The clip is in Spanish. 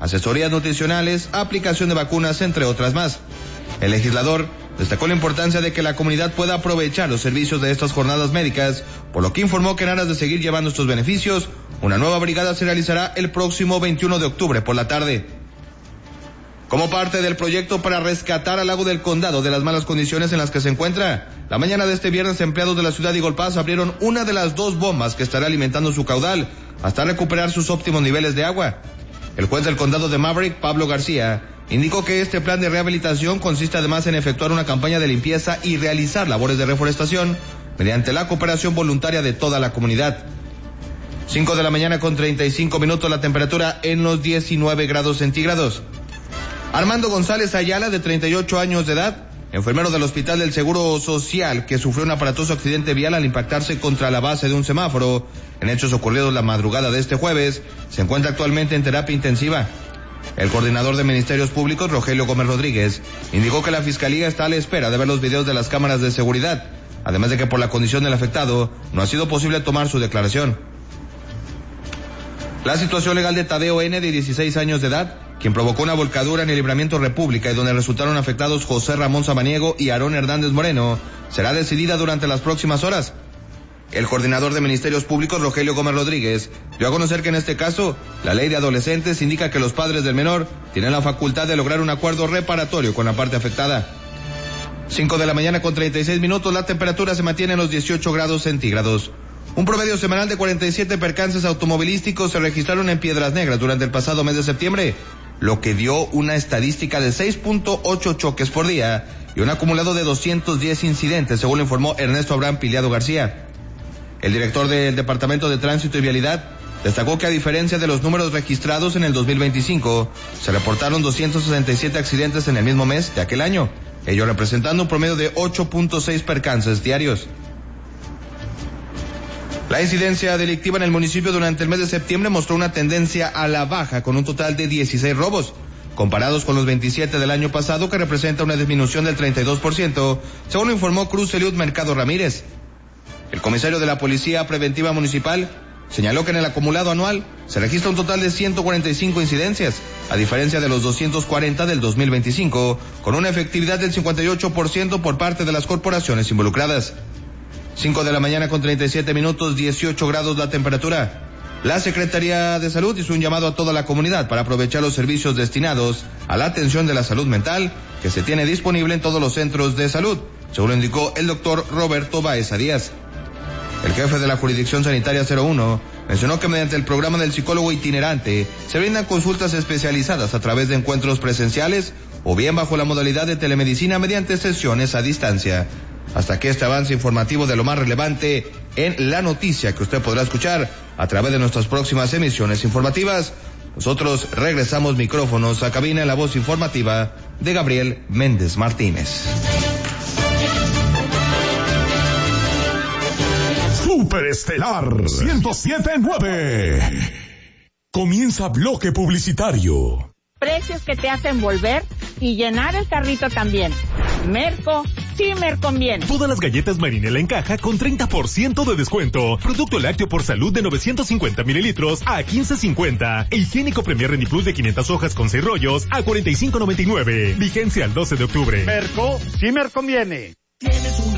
asesorías nutricionales, aplicación de vacunas, entre otras más. El legislador destacó la importancia de que la comunidad pueda aprovechar los servicios de estas jornadas médicas, por lo que informó que en aras de seguir llevando estos beneficios, una nueva brigada se realizará el próximo 21 de octubre por la tarde. Como parte del proyecto para rescatar al lago del Condado de las malas condiciones en las que se encuentra, la mañana de este viernes empleados de la ciudad de Eagle Pass abrieron una de las 2 bombas que estará alimentando su caudal hasta recuperar sus óptimos niveles de agua. El juez del condado de Maverick, Pablo García, indicó que este plan de rehabilitación consiste además en efectuar una campaña de limpieza y realizar labores de reforestación mediante la cooperación voluntaria de toda la comunidad. 5 de la mañana con 35 minutos, la temperatura en los 19 grados centígrados. Armando González Ayala, de 38 años de edad, enfermero del Hospital del Seguro Social, que sufrió un aparatoso accidente vial al impactarse contra la base de un semáforo, en hechos ocurridos la madrugada de este jueves, se encuentra actualmente en terapia intensiva. El coordinador de Ministerios Públicos, Rogelio Gómez Rodríguez, indicó que la Fiscalía está a la espera de ver los videos de las cámaras de seguridad, además de que por la condición del afectado no ha sido posible tomar su declaración. La situación legal de Tadeo N., de 16 años de edad, quien provocó una volcadura en el Libramiento República y donde resultaron afectados José Ramón Samaniego y Aarón Hernández Moreno, será decidida durante las próximas horas. El coordinador de Ministerios Públicos, Rogelio Gómez Rodríguez, dio a conocer que en este caso, la ley de adolescentes indica que los padres del menor tienen la facultad de lograr un acuerdo reparatorio con la parte afectada. 5 de la mañana con 36 minutos, la temperatura se mantiene en los 18 grados centígrados. Un promedio semanal de 47 percances automovilísticos se registraron en Piedras Negras durante el pasado mes de septiembre, lo que dio una estadística de 6.8 choques por día y un acumulado de 210 incidentes, según lo informó Ernesto Abraham Piliado García. El director del Departamento de Tránsito y Vialidad destacó que a diferencia de los números registrados en el 2025, se reportaron 267 accidentes en el mismo mes de aquel año, ello representando un promedio de 8.6 percances diarios. La incidencia delictiva en el municipio durante el mes de septiembre mostró una tendencia a la baja con un total de 16 robos, comparados con los 27 del año pasado, que representa una disminución del 32%, según lo informó Cruz Eliud Mercado Ramírez. El comisario de la Policía Preventiva Municipal señaló que en el acumulado anual se registra un total de 145 incidencias, a diferencia de los 240 del 2025, con una efectividad del 58% por parte de las corporaciones involucradas. 5 de la mañana con 37 minutos, 18 grados la temperatura. La Secretaría de Salud hizo un llamado a toda la comunidad para aprovechar los servicios destinados a la atención de la salud mental que se tiene disponible en todos los centros de salud, según lo indicó el doctor Roberto Baeza Díaz. El jefe de la Jurisdicción Sanitaria 01 mencionó que mediante el programa del psicólogo itinerante se brindan consultas especializadas a través de encuentros presenciales o bien bajo la modalidad de telemedicina mediante sesiones a distancia. Hasta aquí este avance informativo de lo más relevante en la noticia que usted podrá escuchar a través de nuestras próximas emisiones informativas. Nosotros regresamos micrófonos a cabina en la voz informativa de Gabriel Méndez Martínez. Superestelar 107.9. Comienza bloque publicitario. Precios que te hacen volver y llenar el carrito también. Merco, sí me conviene. Todas las galletas Marinela en caja con 30% de descuento. Producto lácteo por salud de 950 mililitros a 15.50. E higiénico Premier Reniplus de 500 hojas con 6 rollos a 45.99. Vigencia al 12 de octubre. Merco, sí me conviene.